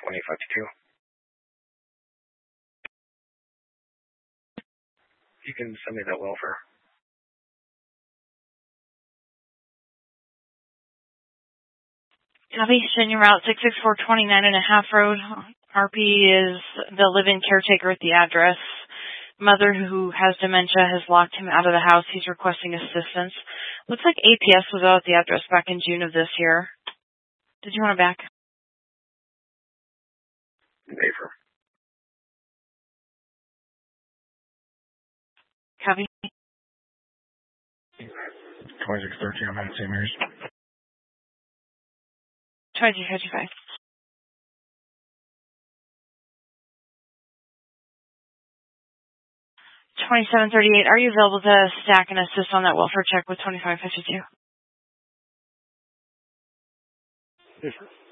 2552. You can send me that welfare. Copy. Senior route 66429.5 Road. RP is the live-in caretaker at the address. Mother who has dementia has locked him out of the house. He's requesting assistance. Looks like APS was out at the address back in June of this year. Did you want it back? Paper. Copy. 2613, I'm at St. Mary's. 2255. 2738. Are you available to stack and assist on that welfare check with 2552? Yes, sir.